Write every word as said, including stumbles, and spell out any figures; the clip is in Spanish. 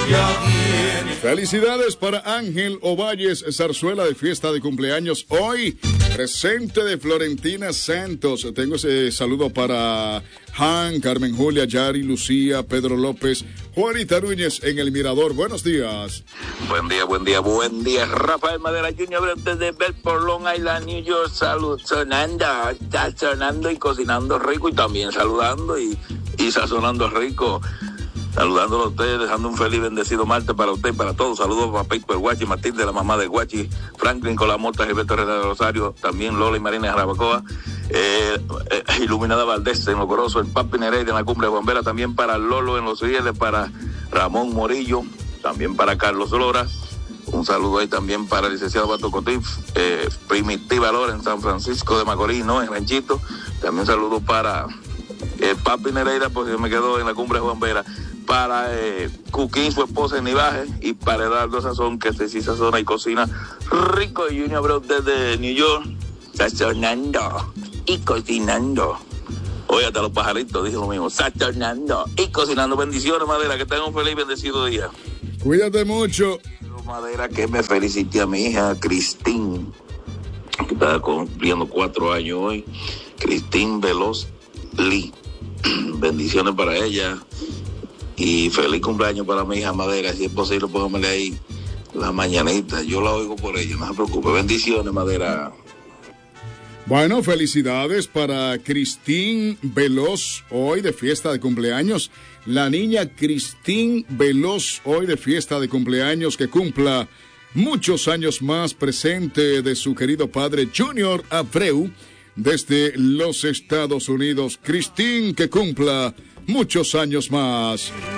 Felicidades para Ángel Ovalles Zarzuela de fiesta de cumpleaños hoy. Presente de Florentina Santos. Tengo ese saludo para Han, Carmen Julia, Yari, Lucía, Pedro López, Juanita Núñez en El Mirador. Buenos días. Buen día, buen día, buen día. Rafael Madera junior desde Bedford, Long Island, New York. Salud, sonando, está sonando y cocinando rico y también saludando y, y sazonando rico. Saludándolo a ustedes, dejando un feliz bendecido martes para usted y para todos. Saludos para Peito el Guachi, Martín de la mamá del Guachi, Franklin con la mota, Gilberto Herrera de Rosario, también Lola y Marina de Jarabacoa, eh, eh, Iluminada Valdés en Locoroso, el Papi Nereida en la Cumbre de Juan Vera, también para Lolo en Los Rieles, para Ramón Morillo, también para Carlos Lora. Un saludo ahí también para el licenciado Bato Cotif, eh, Primitiva Lora en San Francisco de Macorís, ¿no? En Ranchito. También saludo para el Papi Nereida, pues yo me quedo en la Cumbre de Juan Vera. Para eh, Cuquín, su esposa en Nivaje, y para Eduardo Sazón, que se sí sazona y cocina rico. Y Junior Abreu desde New York, sazonando y cocinando. Oye, hasta los pajaritos dije lo mismo, sazonando y cocinando. Bendiciones, Madera, que tengan un feliz y bendecido día. Cuídate mucho. Madera, que me felicite a mi hija Cristín, que está cumpliendo cuatro años hoy. Cristín Veloz Lee. Bendiciones para ella. Y feliz cumpleaños para mi hija Madera. Si es posible, póngamele ahí la mañanita. Yo la oigo por ella, no se preocupe. Bendiciones, Madera. Bueno, felicidades para Cristín Veloz, hoy de fiesta de cumpleaños. La niña Cristín Veloz, hoy de fiesta de cumpleaños, que cumpla muchos años más, presente de su querido padre Junior Abreu, desde los Estados Unidos. Cristín, que cumpla muchos años más.